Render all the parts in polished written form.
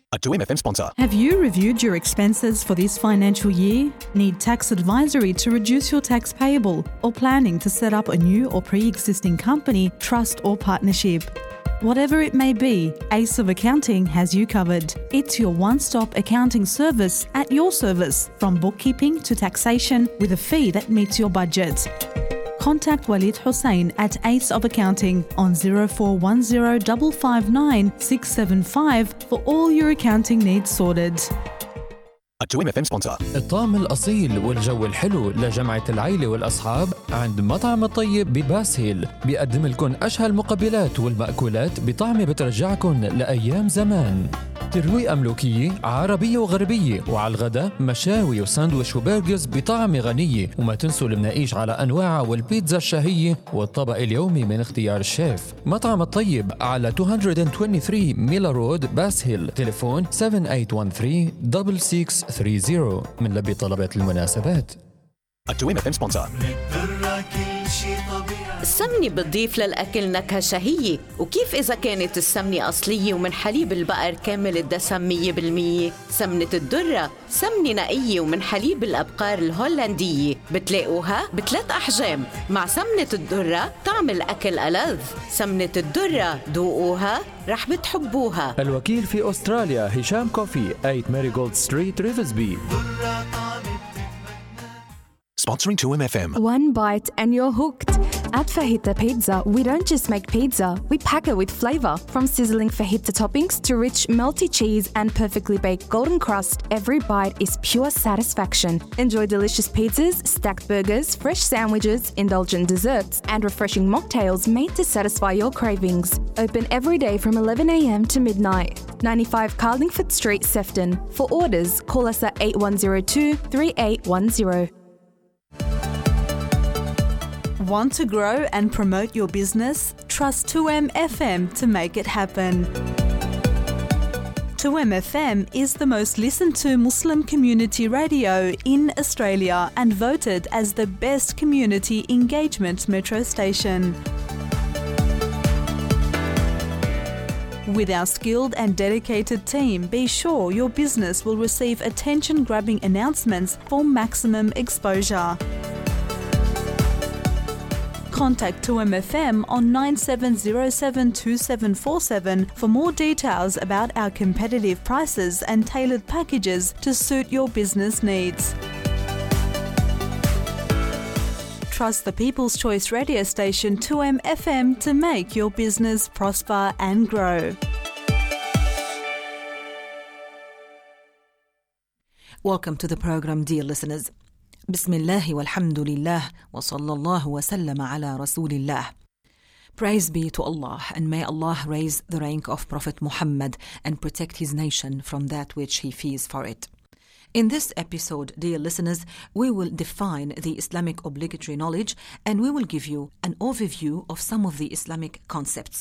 A 2MFM sponsor. Have you reviewed your expenses for this financial year? Need tax advisory to reduce your tax payable, or planning to set up a new or pre-existing company, trust or partnership? Whatever it may be, Ace of Accounting has you covered. It's your one-stop accounting service at your service, from bookkeeping to taxation, with a fee that meets your budget. Contact Walid Hussein at Ace of Accounting on 0410 559 675 for all your accounting needs sorted. A 2MFM sponsor. الطعم الأصيل والجو الحلو لجمعة العيلة والأصحاب عند مطعم الطيب بباس هيل. بيقدم لكم أشهى المقبلات والمأكولات بطعمة بترجعكم لأيام زمان. ترويقة ملوكية عربية وغربية، وعلى الغداء مشاوي وساندويش وبرجرز بطعمة غنية. وما تنسوا المناقيش على أنواعها والبيتزا الشهية والطبق اليومي من اختيار الشيف. مطعم الطيب على 223 ميلا رود باس هيل. تليفون 7813-6630. من لبي طلبات المناسبات. A 2MFM sponsor. السمنة بتضيف للأكل نكهة شهية، وكيف إذا كانت السمنة أصلية ومن حليب البقر كامل الدسم 100%؟ سمنة الدرة سمنة نقية ومن حليب الأبقار الهولندية، بتلاقوها بثلاث أحجام. مع سمنة الدرة طعم الأكل ألذ. سمنة الدرة دوقوها رح بتحبوها. الوكيل في أستراليا هشام كوفي 8 ماريغولد ستريت ريفزبي. Sponsoring 2MFM. One bite and you're hooked. At Fajita Pizza, we don't just make pizza, we pack it with flavor. From sizzling fajita toppings to rich melty cheese and perfectly baked golden crust, every bite is pure satisfaction. Enjoy delicious pizzas, stacked burgers, fresh sandwiches, indulgent desserts, and refreshing mocktails made to satisfy your cravings. Open every day from 11 a.m. to midnight. 95 Carlingford Street, Sefton. For orders, call us at 8102-3810. Want to grow and promote your business? Trust 2MFM to make it happen. 2MFM is the most listened to Muslim community radio in Australia and voted as the best community engagement metro station. With our skilled and dedicated team, be sure your business will receive attention-grabbing announcements for maximum exposure. Contact 2MFM on 97072747 for more details about our competitive prices and tailored packages to suit your business needs. Trust the People's Choice radio station 2MFM to make your business prosper and grow. Welcome to the program, dear listeners. Bismillah walhamdulillah wa sallallahu wa sallam ala rasulillah. Praise be to Allah, and may Allah raise the rank of Prophet Muhammad and protect his nation from that which he fears for it. In this episode, dear listeners, we will define the Islamic obligatory knowledge, and we will give you an overview of some of the Islamic concepts.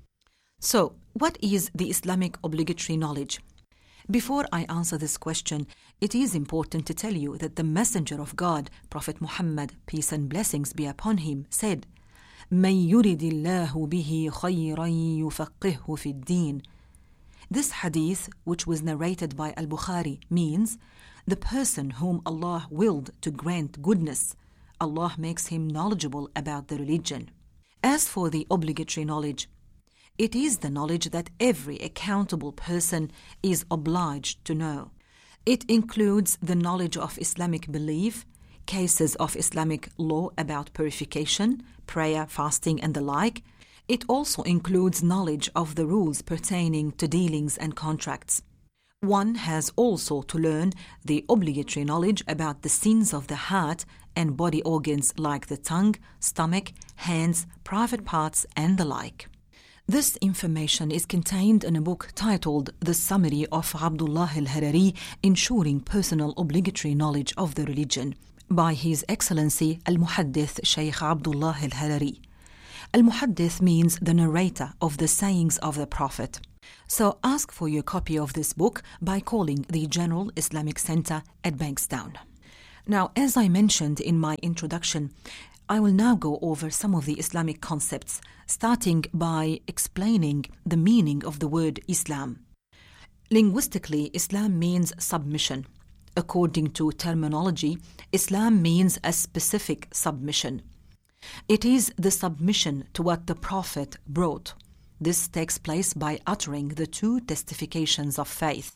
So, what is the Islamic obligatory knowledge? Before I answer this question, it is important to tell you that the Messenger of God, Prophet Muhammad, peace and blessings be upon him, said, مَنْ يُرِدِ اللَّهُ بِهِ خَيْرًا يُفَقِّهُ فِي الدِّينِ. This hadith, which was narrated by Al-Bukhari, means the person whom Allah willed to grant goodness, Allah makes him knowledgeable about the religion. As for the obligatory knowledge, it is the knowledge that every accountable person is obliged to know. It includes the knowledge of Islamic belief, cases of Islamic law about purification, prayer, fasting, and the like. It also includes knowledge of the rules pertaining to dealings and contracts. One has also to learn the obligatory knowledge about the sins of the heart and body organs like the tongue, stomach, hands, private parts, and the like. This information is contained in a book titled The Summary of Abdullah al-Harari, Ensuring Personal Obligatory Knowledge of the Religion, by His Excellency Al-Muhaddith Shaykh Abdullah al-Harari. Al-Muhaddith means the narrator of the sayings of the Prophet. So ask for your copy of this book by calling the General Islamic Center at Bankstown. Now, as I mentioned in my introduction, I will now go over some of the Islamic concepts, starting by explaining the meaning of the word Islam. Linguistically, Islam means submission. According to terminology, Islam means a specific submission. It is the submission to what the Prophet brought. This takes place by uttering the two testifications of faith.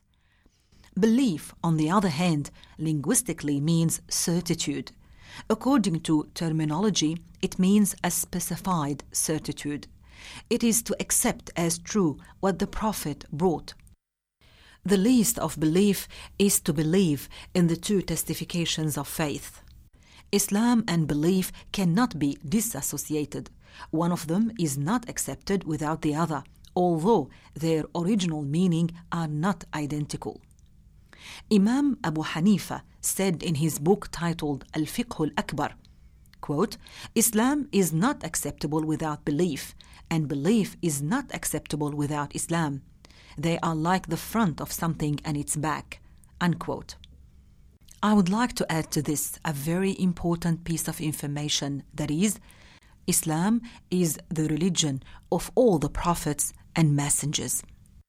Belief, on the other hand, linguistically means certitude. According to terminology, it means a specified certitude. It is to accept as true what the Prophet brought. The least of belief is to believe in the two testifications of faith. Islam and belief cannot be disassociated. One of them is not accepted without the other, although their original meaning are not identical. Imam Abu Hanifa said in his book titled Al-Fiqh al-Akbar, quote, Islam is not acceptable without belief, and belief is not acceptable without Islam. They are like the front of something and its back, unquote. I would like to add to this a very important piece of information, that is, Islam is the religion of all the prophets and messengers.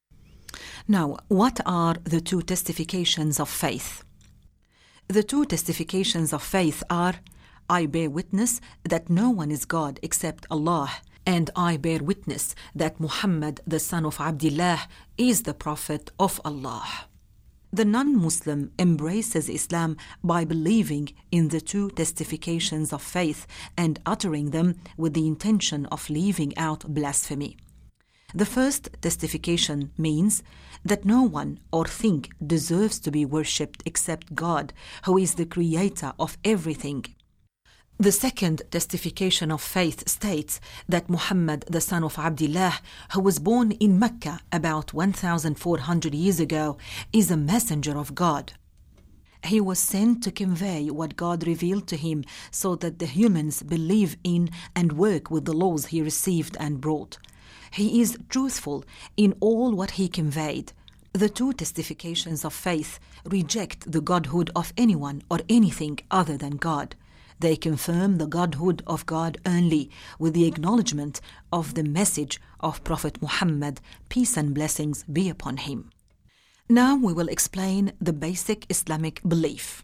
Now, what are the two testifications of faith? The two testifications of faith are, I bear witness that no one is God except Allah, and I bear witness that Muhammad, the son of Abdullah, is the Prophet of Allah. The non-Muslim embraces Islam by believing in the two testifications of faith and uttering them with the intention of leaving out blasphemy. The first testification means that no one or thing deserves to be worshipped except God, who is the creator of everything. The second testification of faith states that Muhammad, the son of Abdullah, who was born in Mecca about 1,400 years ago, is a messenger of God. He was sent to convey what God revealed to him so that the humans believe in and work with the laws he received and brought. He is truthful in all what he conveyed. The two testifications of faith reject the godhood of anyone or anything other than God. They confirm the godhood of God only with the acknowledgement of the message of Prophet Muhammad, peace and blessings be upon him. Now we will explain the basic Islamic belief.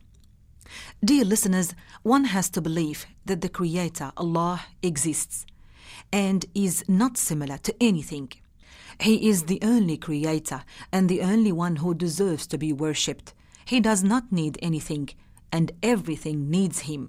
Dear listeners, one has to believe that the Creator, Allah, exists and is not similar to anything. He is the only Creator and the only one who deserves to be worshipped. He does not need anything, and everything needs Him.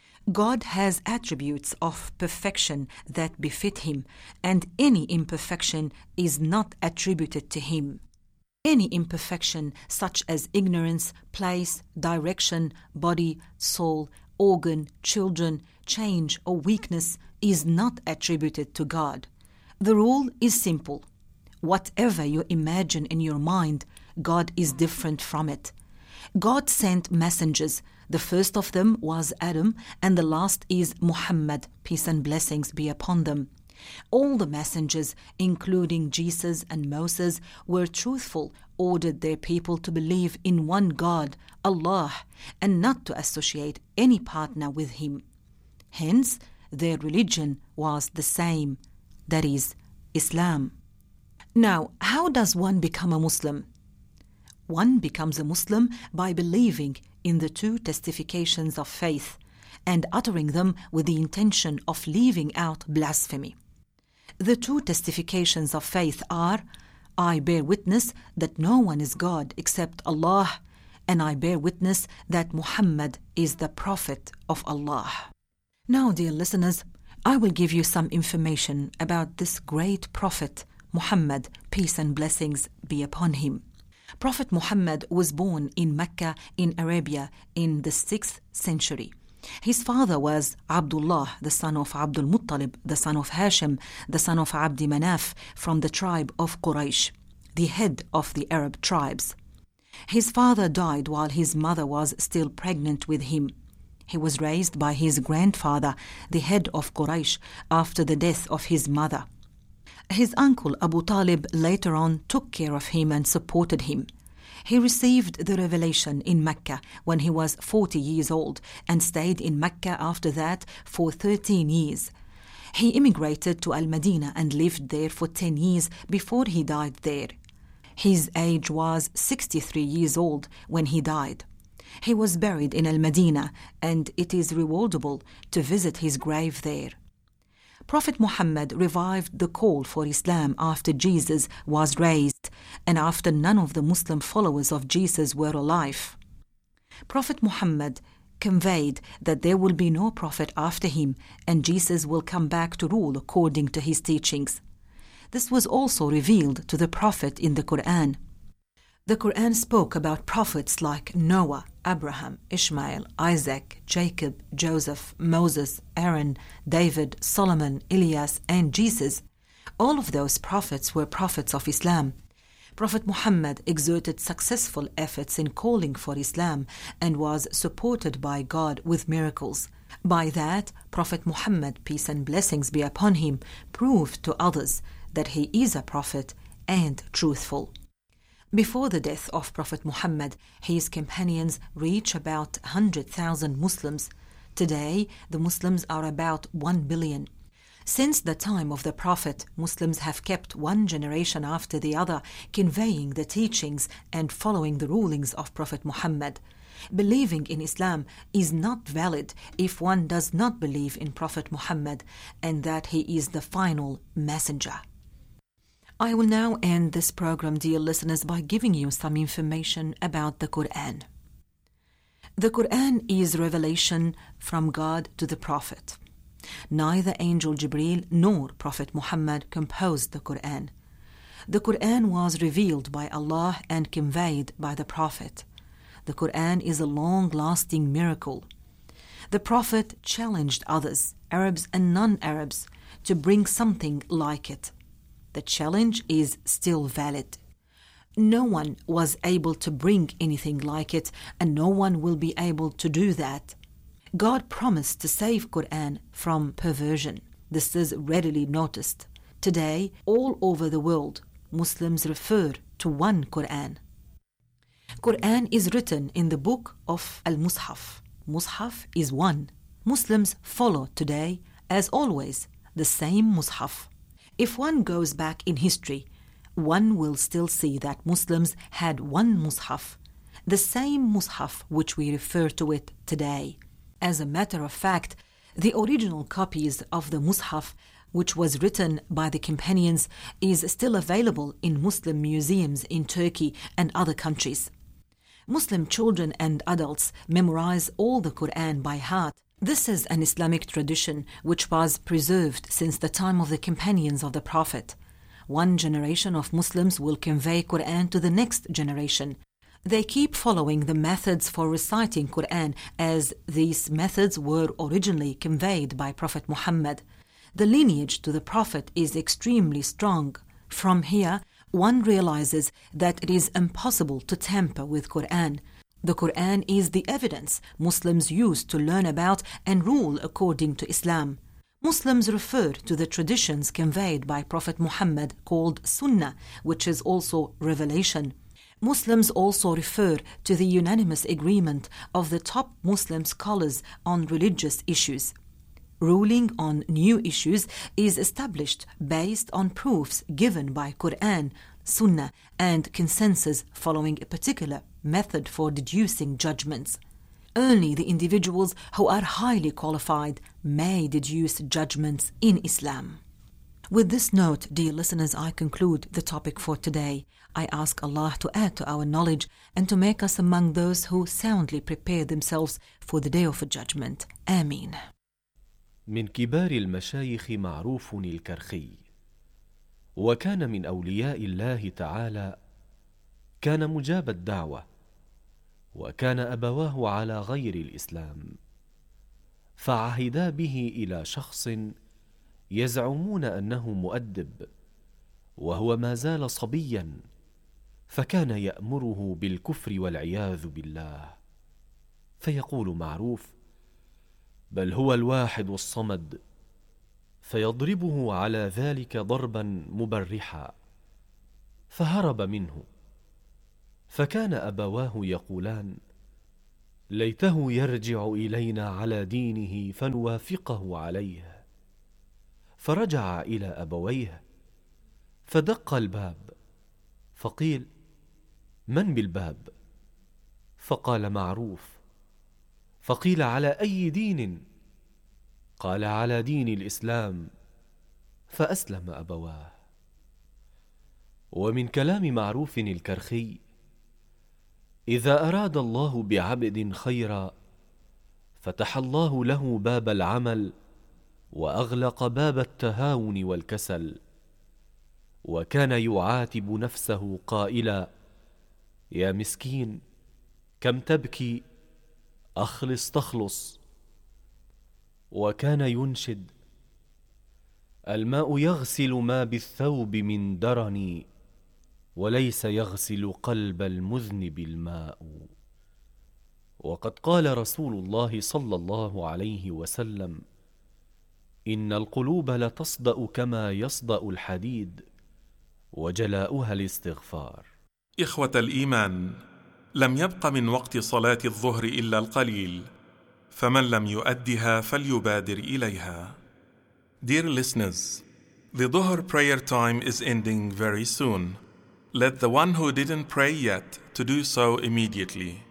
God has attributes of perfection that befit Him, and any imperfection is not attributed to Him. Any imperfection, such as ignorance, place, direction, body, soul, organ, children, change, or weakness, is not attributed to God. The rule is simple. Whatever you imagine in your mind, God is different from it. God sent messengers. The first of them was Adam, and the last is Muhammad, peace and blessings be upon them. All the messengers, including Jesus and Moses, were truthful, ordered their people to believe in one God, Allah, and not to associate any partner with Him. Hence, their religion was the same, that is, Islam. Now, how does one become a Muslim? One becomes a Muslim by believing in the two testifications of faith and uttering them with the intention of leaving out blasphemy. The two testifications of faith are, I bear witness that no one is God except Allah, and I bear witness that Muhammad is the Prophet of Allah. Now, dear listeners, I will give you some information about this great Prophet, Muhammad, peace and blessings be upon him. Prophet Muhammad was born in Mecca in Arabia in the 6th century. His father was Abdullah, the son of Abdul Muttalib, the son of Hashim, the son of Abdi Manaf, from the tribe of Quraysh, the head of the Arab tribes. His father died while his mother was still pregnant with him. He was raised by his grandfather, the head of Quraysh, after the death of his mother. His uncle Abu Talib later on took care of him and supported him. He received the revelation in Mecca when he was 40 years old and stayed in Mecca after that for 13 years. He immigrated to Al-Madinah and lived there for 10 years before he died there. His age was 63 years old when he died. He was buried in Al-Madinah, and it is rewardable to visit his grave there. Prophet Muhammad revived the call for Islam after Jesus was raised and after none of the Muslim followers of Jesus were alive. Prophet Muhammad conveyed that there will be no prophet after him and Jesus will come back to rule according to his teachings. This was also revealed to the Prophet in the Quran. The Quran spoke about prophets like Noah, Abraham, Ishmael, Isaac, Jacob, Joseph, Moses, Aaron, David, Solomon, Elias, and Jesus. All of those prophets were prophets of Islam. Prophet Muhammad exerted successful efforts in calling for Islam and was supported by God with miracles. By that, Prophet Muhammad, peace and blessings be upon him, proved to others that he is a prophet and truthful. Before the death of Prophet Muhammad, his companions reached about 100,000 Muslims. Today, the Muslims are about 1 billion. Since the time of the Prophet, Muslims have kept one generation after the other, conveying the teachings and following the rulings of Prophet Muhammad. Believing in Islam is not valid if one does not believe in Prophet Muhammad and that he is the final messenger. I will now end this program, dear listeners, by giving you some information about the Quran. The Quran is revelation from God to the Prophet. Neither Angel Jibreel nor Prophet Muhammad composed the Quran. The Quran was revealed by Allah and conveyed by the Prophet. The Quran is a long-lasting miracle. The Prophet challenged others, Arabs and non-Arabs, to bring something like it. The challenge is still valid. No one was able to bring anything like it, and no one will be able to do that. God promised to save Quran from perversion. This is readily noticed. Today, all over the world, Muslims refer to one Quran. Quran is written in the book of Al-Mus'haf. Mus'haf is one. Muslims follow today, as always, the same Mus'haf. If one goes back in history, one will still see that Muslims had one Mus'haf, the same Mus'haf which we refer to it today. As a matter of fact, the original copies of the Mus'haf, which was written by the companions, is still available in Muslim museums in Turkey and other countries. Muslim children and adults memorize all the Quran by heart. This is an Islamic tradition which was preserved since the time of the companions of the Prophet. One generation of Muslims will convey Quran to the next generation. They keep following the methods for reciting Quran as these methods were originally conveyed by Prophet Muhammad. The lineage to the Prophet is extremely strong. From here, one realizes that it is impossible to tamper with Quran. The Quran is the evidence Muslims use to learn about and rule according to Islam. Muslims refer to the traditions conveyed by Prophet Muhammad called Sunnah, which is also revelation. Muslims also refer to the unanimous agreement of the top Muslim scholars on religious issues. Ruling on new issues is established based on proofs given by Quran, Sunnah, and consensus following a particular method for deducing judgments. Only the individuals who are highly qualified may deduce judgments in Islam. With this note, dear listeners, I conclude the topic for today. I ask Allah to add to our knowledge and to make us among those who soundly prepare themselves for the day of judgment. Ameen. من كبار المشايخ معروف الكرخي، وكان من أولياء الله تعالى، كان مجاب الدعوة، وكان أبواه على غير الإسلام، فعهدا به إلى شخص يزعمون أنه مؤدب، وهو ما زال صبيا، فكان يأمره بالكفر والعياذ بالله، فيقول معروف: بل هو الواحد الصمد، فيضربه على ذلك ضربا مبرحا، فهرب منه. فكان أبواه يقولان: ليته يرجع إلينا على دينه فنوافقه عليه. فرجع إلى أبويه فدق الباب، فقيل: من بالباب؟ فقال: معروف. فقيل: على أي دين؟ قال: على دين الإسلام. فأسلم أبواه. ومن كلام معروف الكرخي: إذا أراد الله بعبد خيرا فتح الله له باب العمل وأغلق باب التهاون والكسل، وكان يعاتب نفسه قائلا: يا مسكين، كم تبكي، أخلص تخلص. وكان ينشد: الماء يغسل ما بالثوب من درني، وليس يغسل قلب المذنب الماء. وقد قال رسول الله صلى الله عليه وسلم: إن القلوب لتصدأ كما يصدأ الحديد، وجلاؤها الاستغفار. إخوة الإيمان، لم يبق من وقت صلاة الظهر إلا القليل، فمن لم يؤدها فليبادر إليها. Dear listeners, the Dhuhr prayer time is ending very soon. Let the one who didn't pray yet to do so immediately.